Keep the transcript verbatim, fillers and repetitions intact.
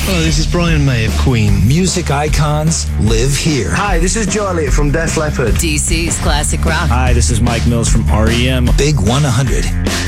Hello, this is Brian May of Queen. Music icons live here. Hi, this is Joe Elliott from Def Leppard. D C's Classic Rock. Hi, this is Mike Mills from R E M. Big one hundred.